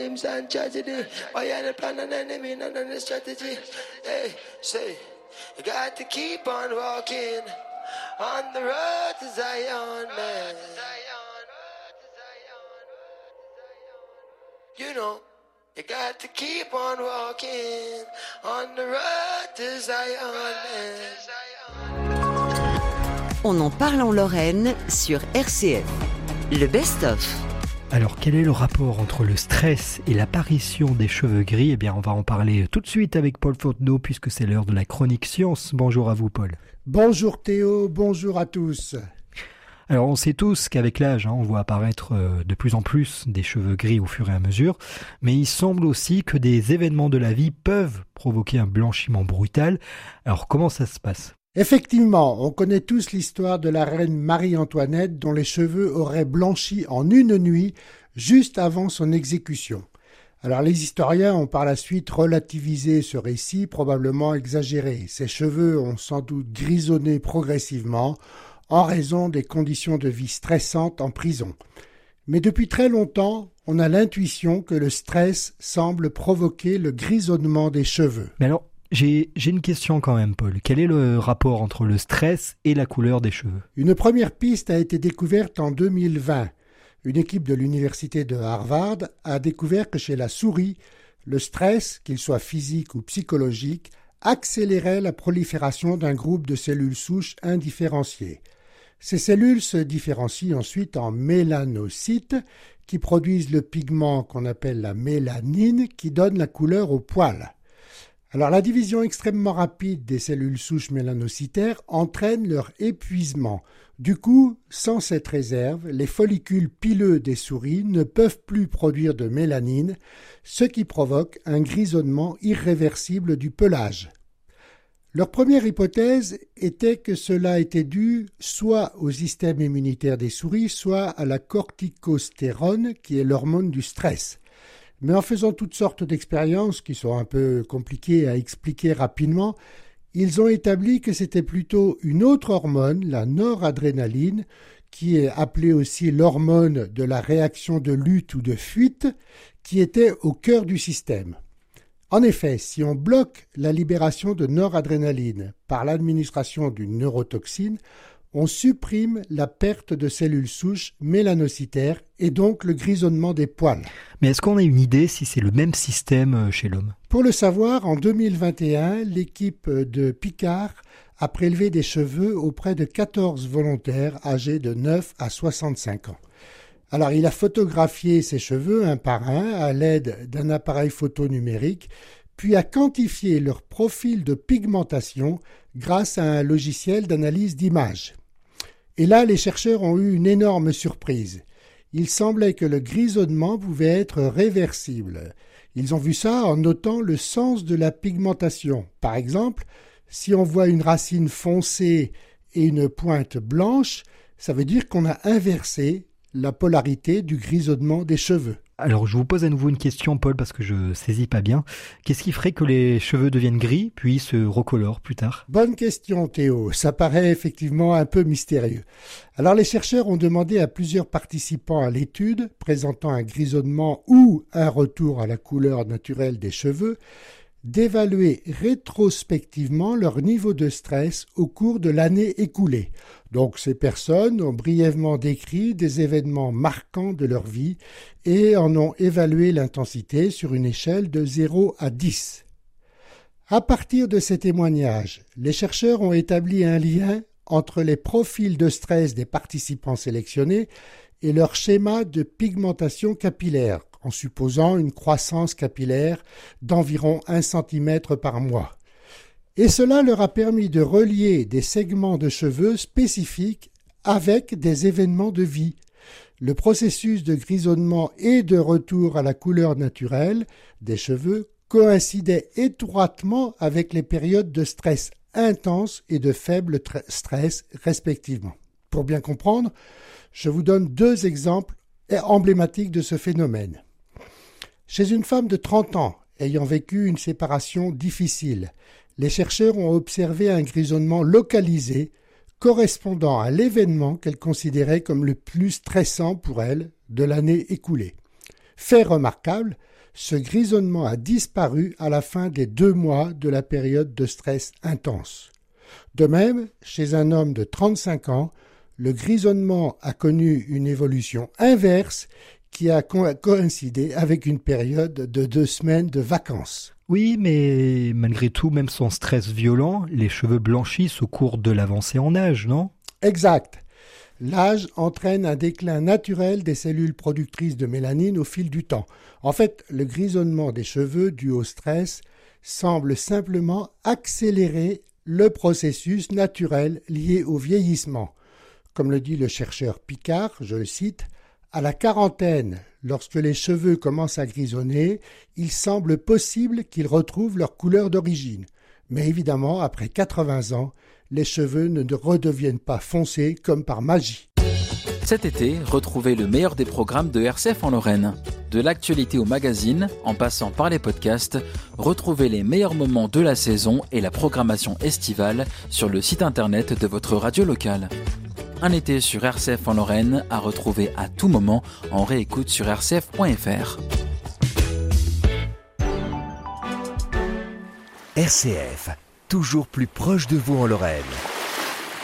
And tragedy, why you the plan and enemy, none of the strategy. Hey, say, you got to keep on walking on the road to Zion, man. You know, you got to keep on walking on the road to Zion, man. On en parle en Lorraine sur RCF. Le best-of. Alors, quel est le rapport entre le stress et l'apparition des cheveux gris ? Eh bien, on va en parler tout de suite avec Paul Fontenot, puisque c'est l'heure de la chronique science. Bonjour à vous, Paul. Bonjour Théo, bonjour à tous. Alors, on sait tous qu'avec l'âge, on voit apparaître de plus en plus des cheveux gris au fur et à mesure, mais il semble aussi que des événements de la vie peuvent provoquer un blanchiment brutal. Alors, comment ça se passe ? Effectivement, on connaît tous l'histoire de la reine Marie-Antoinette dont les cheveux auraient blanchi en une nuit juste avant son exécution. Alors les historiens ont par la suite relativisé ce récit, probablement exagéré. Ses cheveux ont sans doute grisonné progressivement en raison des conditions de vie stressantes en prison. Mais depuis très longtemps, on a l'intuition que le stress semble provoquer le grisonnement des cheveux. Mais alors, J'ai une question quand même, Paul. Quel est le rapport entre le stress et la couleur des cheveux ? Une première piste a été découverte en 2020. Une équipe de l'université de Harvard a découvert que chez la souris, le stress, qu'il soit physique ou psychologique, accélérait la prolifération d'un groupe de cellules souches indifférenciées. Ces cellules se différencient ensuite en mélanocytes qui produisent le pigment qu'on appelle la mélanine qui donne la couleur aux poils. Alors la division extrêmement rapide des cellules souches mélanocytaires entraîne leur épuisement. Du coup, sans cette réserve, les follicules pileux des souris ne peuvent plus produire de mélanine, ce qui provoque un grisonnement irréversible du pelage. Leur première hypothèse était que cela était dû soit au système immunitaire des souris, soit à la corticostérone, qui est l'hormone du stress. Mais en faisant toutes sortes d'expériences qui sont un peu compliquées à expliquer rapidement, ils ont établi que c'était plutôt une autre hormone, la noradrénaline, qui est appelée aussi l'hormone de la réaction de lutte ou de fuite, qui était au cœur du système. En effet, si on bloque la libération de noradrénaline par l'administration d'une neurotoxine, on supprime la perte de cellules souches mélanocytaires et donc le grisonnement des poils. Mais est-ce qu'on a une idée si c'est le même système chez l'homme ? Pour le savoir, en 2021, l'équipe de Picard a prélevé des cheveux auprès de 14 volontaires âgés de 9 à 65 ans. Alors, il a photographié ces cheveux un par un à l'aide d'un appareil photo numérique, puis a quantifié leur profil de pigmentation grâce à un logiciel d'analyse d'images. Et là, les chercheurs ont eu une énorme surprise. Il semblait que le grisonnement pouvait être réversible. Ils ont vu ça en notant le sens de la pigmentation. Par exemple, si on voit une racine foncée et une pointe blanche, ça veut dire qu'on a inversé la polarité du grisonnement des cheveux. Alors, je vous pose à nouveau une question, Paul, parce que je saisis pas bien. Qu'est-ce qui ferait que les cheveux deviennent gris, puis se recolorent plus tard ? Bonne question, Théo. Ça paraît effectivement un peu mystérieux. Alors, les chercheurs ont demandé à plusieurs participants à l'étude, présentant un grisonnement ou un retour à la couleur naturelle des cheveux, d'évaluer rétrospectivement leur niveau de stress au cours de l'année écoulée. Donc ces personnes ont brièvement décrit des événements marquants de leur vie et en ont évalué l'intensité sur une échelle de 0 à 10. À partir de ces témoignages, les chercheurs ont établi un lien entre les profils de stress des participants sélectionnés et leur schéma de pigmentation capillaire, en supposant une croissance capillaire d'environ 1 cm par mois. Et cela leur a permis de relier des segments de cheveux spécifiques avec des événements de vie. Le processus de grisonnement et de retour à la couleur naturelle des cheveux coïncidait étroitement avec les périodes de stress intense et de faible stress respectivement. Pour bien comprendre, je vous donne 2 exemples emblématiques de ce phénomène. Chez une femme de 30 ans ayant vécu une séparation difficile, les chercheurs ont observé un grisonnement localisé correspondant à l'événement qu'elle considérait comme le plus stressant pour elle de l'année écoulée. Fait remarquable, Ce grisonnement a disparu à la fin des 2 mois de la période de stress intense. De même, chez un homme de 35 ans, le grisonnement a connu une évolution inverse qui a coïncidé avec une période de 2 semaines de vacances. Oui, mais malgré tout, même sans stress violent, les cheveux blanchissent au cours de l'avancée en âge, non ? Exact. L'âge entraîne un déclin naturel des cellules productrices de mélanine au fil du temps. En fait, le grisonnement des cheveux dû au stress semble simplement accélérer le processus naturel lié au vieillissement. Comme le dit le chercheur Picard, je le cite, « À la quarantaine, lorsque les cheveux commencent à grisonner, il semble possible qu'ils retrouvent leur couleur d'origine. Mais évidemment, après 80 ans, les cheveux ne redeviennent pas foncés comme par magie. » Cet été, retrouvez le meilleur des programmes de RCF en Lorraine. De l'actualité au magazine, en passant par les podcasts, retrouvez les meilleurs moments de la saison et la programmation estivale sur le site internet de votre radio locale. Un été sur RCF en Lorraine à retrouver à tout moment en réécoute sur rcf.fr. RCF, toujours plus proche de vous en Lorraine.